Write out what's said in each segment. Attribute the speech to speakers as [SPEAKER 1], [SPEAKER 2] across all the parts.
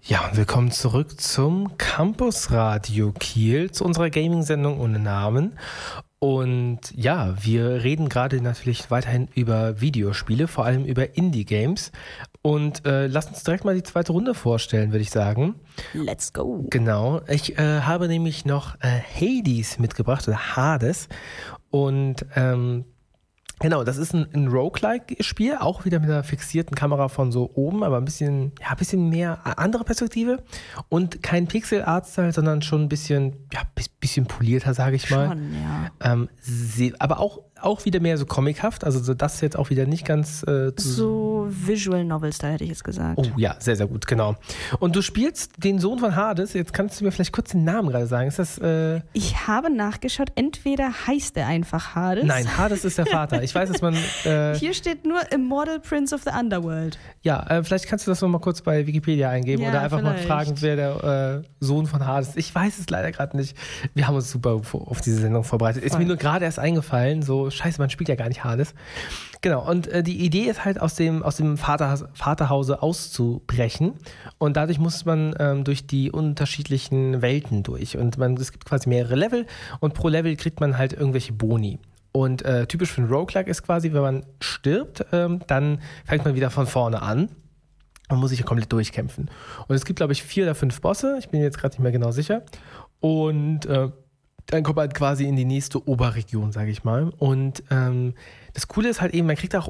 [SPEAKER 1] Ja, und willkommen zurück zum Campus Radio Kiel, zu unserer Gaming-Sendung ohne Namen. Und ja, wir reden gerade natürlich weiterhin über Videospiele, vor allem über Indie-Games. Und lass uns direkt mal die zweite Runde vorstellen, würde ich sagen.
[SPEAKER 2] Let's go.
[SPEAKER 1] Genau, ich habe nämlich noch Hades mitgebracht, oder Hades. Und genau, das ist ein Roguelike-Spiel, auch wieder mit einer fixierten Kamera von so oben, aber ein bisschen mehr andere Perspektive und kein Pixel-Art-Style, sondern schon ein bisschen polierter, sage ich mal.
[SPEAKER 2] Schon, ja.
[SPEAKER 1] Aber auch wieder mehr so comichaft, also so das jetzt auch wieder nicht ganz
[SPEAKER 2] so Visual Novel-Style hätte ich jetzt gesagt.
[SPEAKER 1] Oh ja, sehr, sehr gut, genau. Und du spielst den Sohn von Hades, jetzt kannst du mir vielleicht kurz den Namen gerade sagen. Ist das
[SPEAKER 2] Ich habe nachgeschaut, entweder heißt er einfach Hades.
[SPEAKER 1] Nein, Hades ist der Vater. Ich weiß, dass man
[SPEAKER 2] hier steht nur Immortal Prince of the Underworld.
[SPEAKER 1] Ja, vielleicht kannst du das nochmal kurz bei Wikipedia eingeben oder einfach mal fragen, wer der Sohn von Hades ist. Ich weiß es leider gerade nicht. Wir haben uns super auf diese Sendung vorbereitet. Ist mir nur gerade erst eingefallen, so scheiße, man spielt ja gar nicht Hades. Genau, und die Idee ist halt aus dem Vaterhause auszubrechen und dadurch muss man durch die unterschiedlichen Welten durch und es gibt quasi mehrere Level und pro Level kriegt man halt irgendwelche Boni. Und typisch für ein Roguelike ist quasi, wenn man stirbt, dann fängt man wieder von vorne an und muss sich komplett durchkämpfen. Und es gibt, glaube ich, 4 oder 5 Bosse, ich bin jetzt gerade nicht mehr genau sicher. Und dann kommt man quasi in die nächste Oberregion, sage ich mal. Und das Coole ist halt eben, man kriegt auch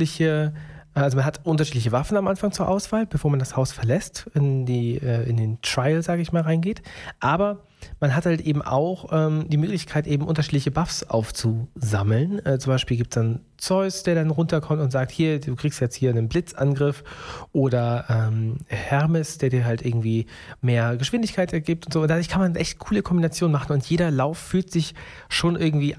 [SPEAKER 1] man hat unterschiedliche Waffen am Anfang zur Auswahl, bevor man das Haus verlässt, in den Trial, sage ich mal, reingeht. Aber man hat halt eben auch die Möglichkeit, eben unterschiedliche Buffs aufzusammeln. Zum Beispiel gibt es dann Zeus, der dann runterkommt und sagt, hier, du kriegst jetzt hier einen Blitzangriff. Oder Hermes, der dir halt irgendwie mehr Geschwindigkeit ergibt und so. Und dadurch kann man echt coole Kombinationen machen und jeder Lauf fühlt sich schon irgendwie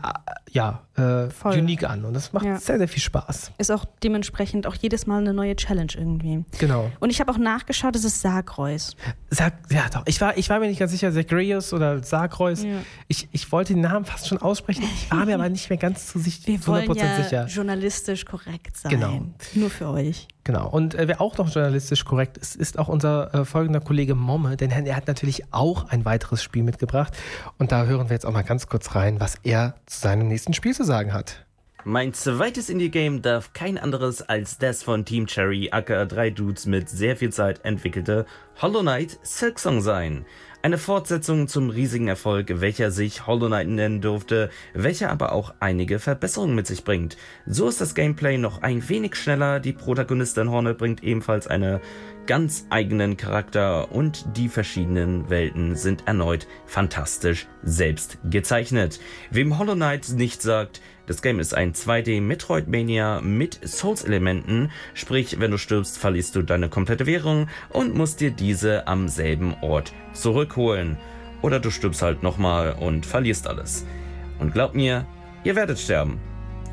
[SPEAKER 1] unique an. Und das macht sehr, sehr viel Spaß.
[SPEAKER 2] Ist auch dementsprechend auch jedes Mal eine neue Challenge irgendwie.
[SPEAKER 1] Genau.
[SPEAKER 2] Und ich habe auch nachgeschaut, es ist Zagreus.
[SPEAKER 1] Ja, doch. Ich war mir nicht ganz sicher, Zagreus oder Zagreus. Ja. Ich wollte den Namen fast schon aussprechen. Ich war mir aber nicht mehr ganz zu 100%
[SPEAKER 2] Wir wollen ja
[SPEAKER 1] sicher.
[SPEAKER 2] Journalistisch korrekt sein.
[SPEAKER 1] Genau.
[SPEAKER 2] Nur für euch.
[SPEAKER 1] Genau. Und wer auch noch journalistisch korrekt ist, ist auch unser folgender Kollege Momme, denn er hat natürlich auch ein weiteres Spiel mitgebracht. Und da hören wir jetzt auch mal ganz kurz rein, was er zu seinem nächsten Spiel zu sagen hat.
[SPEAKER 3] Mein zweites Indie-Game darf kein anderes als das von Team Cherry, aka 3 Dudes mit sehr viel Zeit entwickelte Hollow Knight Silksong sein. Eine Fortsetzung zum riesigen Erfolg, welcher sich Hollow Knight nennen durfte, welcher aber auch einige Verbesserungen mit sich bringt. So ist das Gameplay noch ein wenig schneller, die Protagonistin Hornet bringt ebenfalls einen ganz eigenen Charakter und die verschiedenen Welten sind erneut fantastisch selbst gezeichnet. Wem Hollow Knight nicht sagt, das Game ist ein 2D-Metroidvania mit Souls-Elementen, sprich, wenn du stirbst, verlierst du deine komplette Währung und musst dir diese am selben Ort zurückholen. Oder du stirbst halt nochmal und verlierst alles. Und glaubt mir, ihr werdet sterben.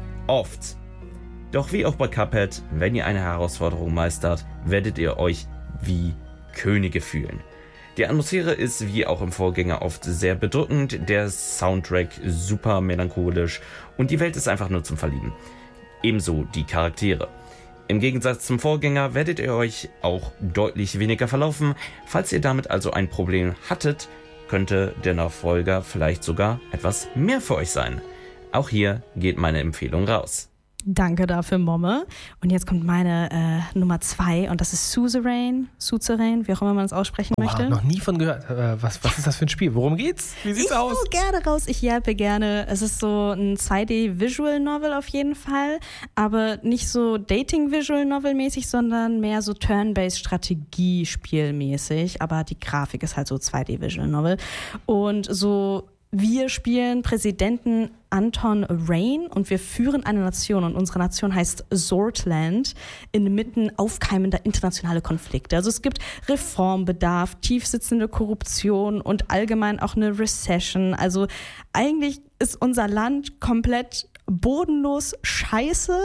[SPEAKER 3] Oft. Doch wie auch bei Cuphead, wenn ihr eine Herausforderung meistert, werdet ihr euch wie Könige fühlen. Die Atmosphäre ist wie auch im Vorgänger oft sehr bedrückend, der Soundtrack super melancholisch und die Welt ist einfach nur zum Verlieben. Ebenso die Charaktere. Im Gegensatz zum Vorgänger werdet ihr euch auch deutlich weniger verlaufen. Falls ihr damit also ein Problem hattet, könnte der Nachfolger vielleicht sogar etwas mehr für euch sein. Auch hier geht meine Empfehlung raus.
[SPEAKER 2] Danke dafür, Momme. Und jetzt kommt meine Nummer 2 und das ist Suzerain, wie auch immer man es aussprechen möchte.
[SPEAKER 1] Noch nie von gehört. Was ist das für ein Spiel? Worum geht's? Wie sieht's aus?
[SPEAKER 2] Ich hau gerne raus, ich jappe gerne. Es ist so ein 2D-Visual-Novel auf jeden Fall, aber nicht so Dating-Visual-Novel-mäßig, sondern mehr so Turn-Based Strategiespiel-mäßig. Aber die Grafik ist halt so 2D-Visual-Novel. Und so wir spielen Präsidenten Anton Rain und wir führen eine Nation und unsere Nation heißt Swordland inmitten aufkeimender internationale Konflikte. Also es gibt Reformbedarf, tiefsitzende Korruption und allgemein auch eine Recession. Also eigentlich ist unser Land komplett bodenlos scheiße.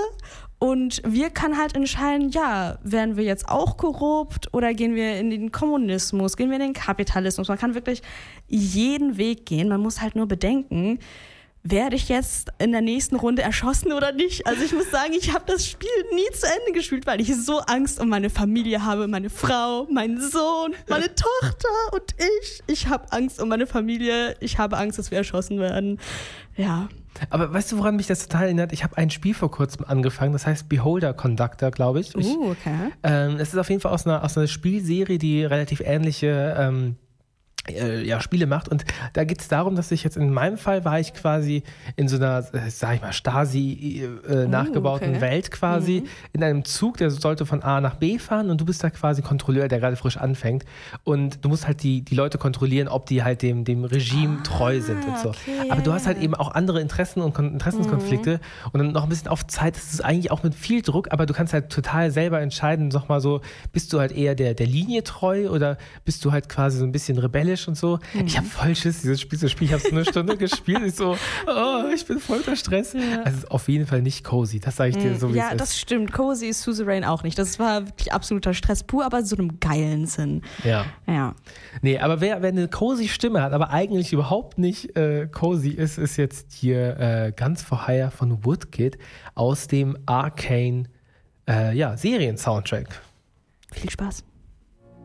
[SPEAKER 2] Und wir können halt entscheiden, ja, werden wir jetzt auch korrupt oder gehen wir in den Kommunismus, gehen wir in den Kapitalismus. Man kann wirklich jeden Weg gehen. Man muss halt nur bedenken, werde ich jetzt in der nächsten Runde erschossen oder nicht? Also ich muss sagen, ich habe das Spiel nie zu Ende gespielt, weil ich so Angst um meine Familie habe, meine Frau, meinen Sohn, meine Tochter und ich. Ich habe Angst um meine Familie, ich habe Angst, dass wir erschossen werden. Ja.
[SPEAKER 1] Aber weißt du, woran mich das total erinnert? Ich habe ein Spiel vor kurzem angefangen, das heißt Beholder Conductor, glaube ich.
[SPEAKER 2] Okay.
[SPEAKER 1] Es ist auf jeden Fall aus einer Spielserie, die relativ ähnliche Spiele macht. Und da geht es darum, dass ich jetzt in meinem Fall war ich quasi in so einer, sag ich mal, Stasi nachgebauten Welt quasi, in einem Zug, der sollte von A nach B fahren und du bist da quasi Kontrolleur, der gerade frisch anfängt. Und du musst halt die Leute kontrollieren, ob die halt dem Regime treu sind und so. Okay, aber du hast halt eben auch andere Interessen und Interessenskonflikte und dann noch ein bisschen auf Zeit. Das ist eigentlich auch mit viel Druck, aber du kannst halt total selber entscheiden, sag mal so, bist du halt eher der Linie treu oder bist du halt quasi so ein bisschen rebellisch und so. Ich habe voll Schiss, dieses Spiel zu spielen. Ich habe es eine Stunde gespielt. Ich so, ich bin voll unter Stress. Ja. Also es ist auf jeden Fall nicht cozy. Das sage ich dir so, wie es ist.
[SPEAKER 2] Ja, das stimmt. Cozy ist Suzerain auch nicht. Das war wirklich absoluter Stress pur, aber in so einem geilen Sinn.
[SPEAKER 1] Ja. Nee, aber wer eine cozy Stimme hat, aber eigentlich überhaupt nicht cozy ist jetzt hier Guns for Hire von Woodkid aus dem Arcane Serien-Soundtrack.
[SPEAKER 2] Viel Spaß.